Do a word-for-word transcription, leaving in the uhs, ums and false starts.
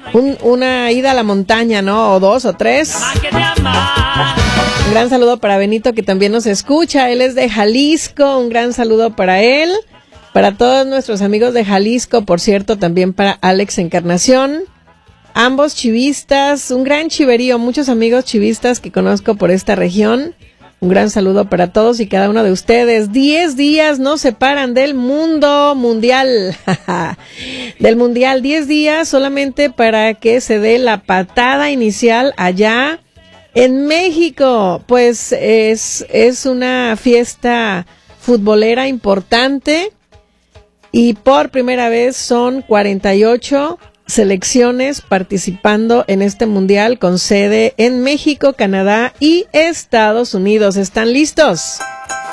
un, una ida a la montaña, ¿no? O dos o tres. Un gran saludo para Benito, que también nos escucha. Él es de Jalisco. Un gran saludo para él. Para todos nuestros amigos de Jalisco, por cierto, también para Alex Encarnación. Ambos chivistas, un gran chiverío, muchos amigos chivistas que conozco por esta región. Un gran saludo para todos y cada uno de ustedes. Diez días nos separan del mundo mundial. Del mundial, diez días solamente para que se dé la patada inicial allá en México. Pues es, es una fiesta futbolera importante y por primera vez son cuarenta y ocho selecciones participando en este mundial con sede en México, Canadá y Estados Unidos. ¿Están listos?